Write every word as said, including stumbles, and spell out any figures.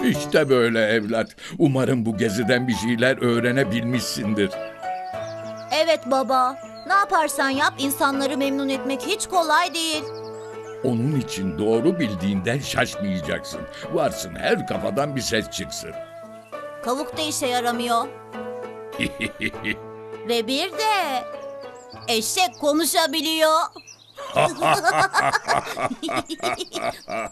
İşte böyle evlat. Umarım bu geziden bir şeyler öğrenebilmişsindir. Evet baba. Ne yaparsan yap insanları memnun etmek hiç kolay değil. Onun için doğru bildiğinden şaşmayacaksın. Varsın her kafadan bir ses çıksın. Kavuk da işe yaramıyor. Ve bir de eşek konuşabiliyor.